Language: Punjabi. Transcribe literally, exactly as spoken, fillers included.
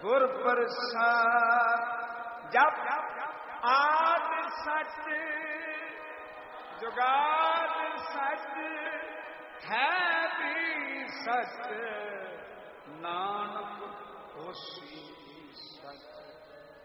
गुर प्रसाद। जब आद सच जुगाद सच है भी सच, नानक होसी